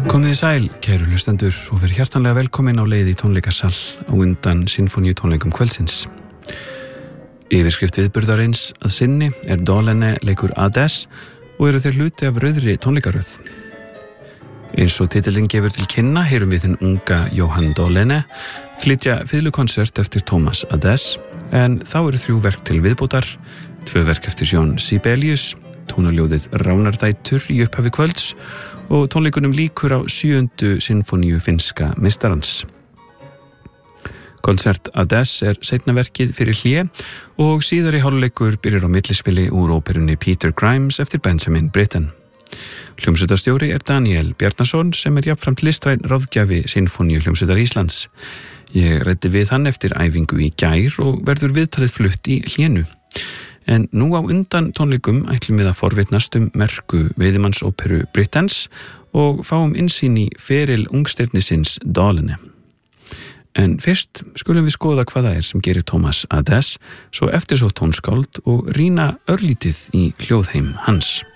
Komið þið sæl, kæru hlustendur, og verið hjartanlega velkomin á leið í tónleikasal á undan sinfoníutónleikum kvöldsins. Yfirskrift viðburðarins að sinni Dolene leikur Ades og eru þeir hluti af rauðri tónleikaröð. Eins og titillinn gefur til kynna heyrum við hinn unga Johan Dolene flytja fiðlukonsert eftir Thomas Ades, en þá eru 3 verk til viðbótar, 2 verk eftir Jean Sibelius, tónaljóðið Ránardætur í upphafi kvölds og tónleikunum líkur á 7. sinfoníu finnska meistarans. Konsert Ades seinna verkið fyrir hlé og síðari hálfleikur byrjar á millispili úr óperunni Peter Grimes eftir Benjamin Britten. Hljómsveitarstjóri Daniel Bjarnason sem jafnframt listræn ráðgjafi Sinfoníu hljómsveitar Íslands. Ég ræddi við hann eftir æfingu í gær og verður viðtalið flutt í hlénu. En nú á undan tónleikum ætlum við að forvitnast merku veiðimannsóperu Brittens og fáum innsýn í feril ungstirnisins Dolene. En fyrst skulum við skoða hvað það sem gerir Thomas Ades svo eftirsótt tónskáld og rýna örlítið í hljóðheim hans.